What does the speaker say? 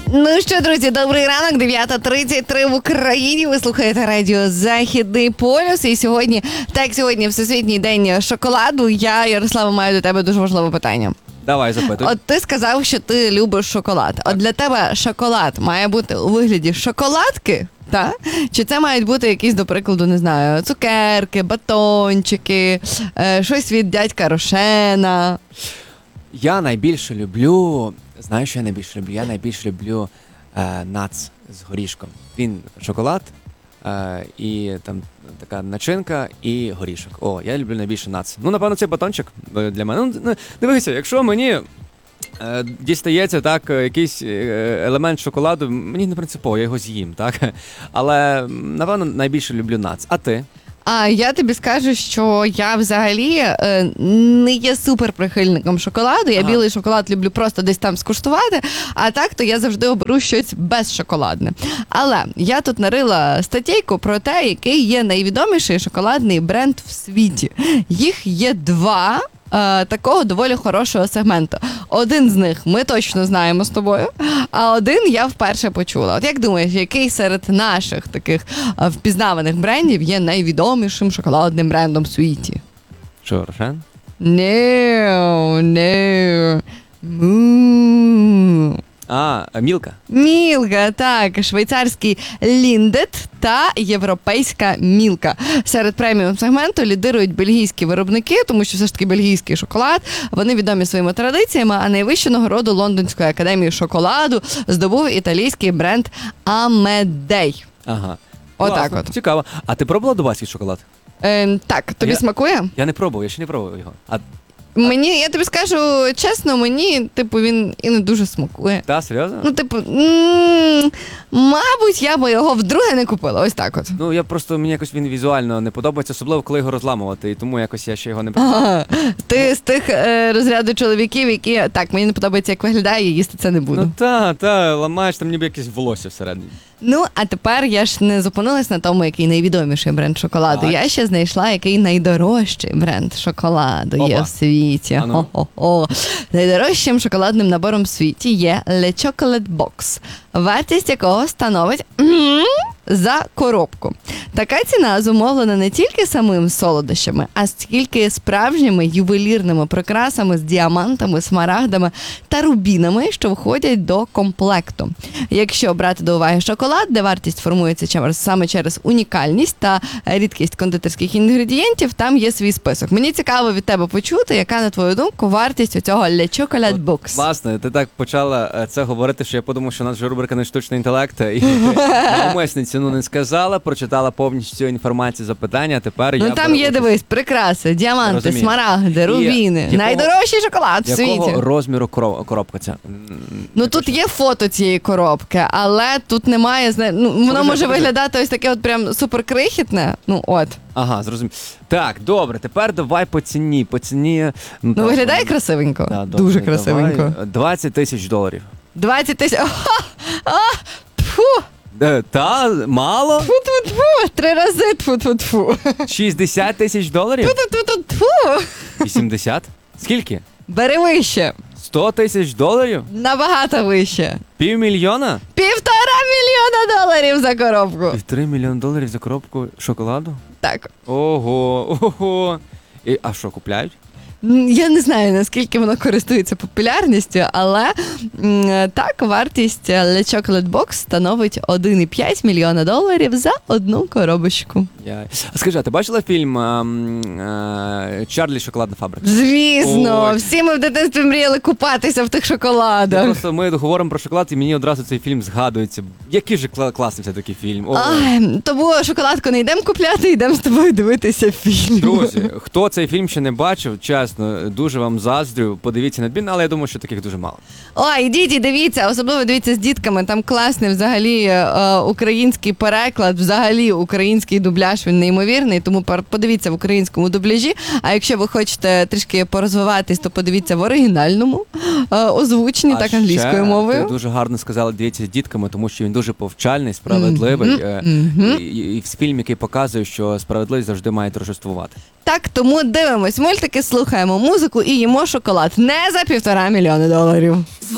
Ну що, друзі, добрий ранок, 9:33 в Україні. Ви слухаєте радіо Західний полюс. І сьогодні Всесвітній день шоколаду. Я, Ярослава, маю до тебе дуже важливе питання. Давай, запитуй. От ти сказав, що ти любиш шоколад. От для тебе шоколад має бути у вигляді шоколадки, та? Чи це мають бути якісь, до прикладу, не знаю, цукерки, батончики, щось від дядька Рошена? Я найбільше люблю... Знаєш, що я найбільше люблю? Я найбільше люблю нац з горішком. Він шоколад, і там така начинка і горішок. О, я люблю найбільше нац. Ну, напевно, цей батончик для мене. Ну, дивися, якщо мені дістається так якийсь елемент шоколаду, мені не принципово, я його з'їм, так? Але, напевно, найбільше люблю нац. А ти? А я тобі скажу, що я взагалі не є супер прихильником шоколаду. Я білий шоколад люблю просто десь там скуштувати, а так то я завжди оберу щось безшоколадне. Але я тут нарила статтєйку про те, який є найвідоміший шоколадний бренд в світі. Їх є два. Такого доволі хорошого сегменту. Один з них ми точно знаємо з тобою, а один я вперше почула. От як думаєш, який серед наших таких впізнаваних брендів є найвідомішим шоколадним брендом в світі? Що, Рошен? Не. Мілка. Мілка, так. Швейцарський Ліндет та європейська Мілка. Серед преміум сегменту лідирують бельгійські виробники, тому що все ж таки бельгійський шоколад, вони відомі своїми традиціями, а найвищу нагороду Лондонської академії шоколаду здобув італійський бренд Амедей. Ага. Отак от. Цікаво. А ти пробувала дубайський шоколад? Так, тобі смакує? Я не пробував, я ще не пробував його. Я тобі скажу чесно, мені, він і не дуже смакує. Та, серйозно? Мабуть, я би його вдруге не купила, ось так от. Ну, мені якось він візуально не подобається, особливо, коли його розламувати, і тому якось я ще його не пробував. Ти з тих розряду чоловіків, які, так, мені не подобається, як виглядає, їсти це не буду. Ну, ламаєш, там ніби якесь волосся всередині. Ну, а тепер я ж не зупинилась на тому, який найвідоміший бренд шоколаду. Так. Я ще знайшла, який найдорожчий бренд шоколаду є в світі. Найдорожчим шоколадним набором в світі є Le Chocolate Box, вартість якого становить за коробку. Така ціна зумовлена не тільки самим солодощами, а скільки справжніми ювелірними прикрасами з діамантами, смарагдами та рубінами, що входять до комплекту. Якщо брати до уваги шоколад, де вартість формується саме через унікальність та рідкість кондитерських інгредієнтів, там є свій список. Мені цікаво від тебе почути, яка, на твою думку, вартість у цього Le Chocolate Box. Власне, ти так почала це говорити, що я подумав, що у нас вже рубрика «Не штучний інтелект», і навмисне ціну не сказала, прочитала повністю інформацію запитання, а тепер я... Ну там є, дивись, прикраси, діаманти, Розумію. смарагди, рубіни. Найдорожчий шоколад в світі. Якого розміру коробка ця? Ну тут є фото цієї коробки, але тут немає, воно може виглядати ось таке от прям суперкрихітне. Ну от. Ага, зрозумів. Так, добре, тепер давай по ціні. Ну виглядає красивенько. Да, дуже красивенько. Давай, $20,000. 20 тисяч. Та, мало? Тьфу-тьфу-тьфу. 3 рази тьфу-тьфу-тьфу. $60,000? Тьфу-тьфу-тьфу. 80? Скільки? Бери вище. $100,000? Набагато вище. $500,000? $1,5 мільйона за коробку. $1,5 мільйона за коробку шоколаду? Так. Ого. А що, купляють? Я не знаю, наскільки воно користується популярністю, але так, вартість Le Chocolate Box становить $1,5 мільйона за одну коробочку. А скажи, а ти бачила фільм «Чарлі. Шоколадна фабрика»? Звісно, всі ми в дитинстві мріяли купатися в тих шоколадах. Просто ми говоримо про шоколад, і мені одразу цей фільм згадується. Який же класний це такий фільм. Тому шоколадку не йдемо купляти, йдемо з тобою дивитися фільм. Друзі, хто цей фільм ще не бачив, чесно, дуже вам заздрю, подивіться надмірно, але я думаю, що таких дуже мало. Ой, ідіть і дивіться, особливо дивіться з дітками, там класний взагалі український переклад, взагалі український дубляж, він неймовірний, тому подивіться в українському дубляжі, а якщо ви хочете трішки порозвиватись, то подивіться в оригінальному озвученні, так англійською мовою. Ти дуже гарно сказала, дивіться з дітками, тому що він дуже повчальний, справедливий, і фільм, який показує, що справедливість завжди має торжествувати. Так, тому дивимось мультики, слухаємо музику і їмо шоколад. Не за $1,5 мільйона.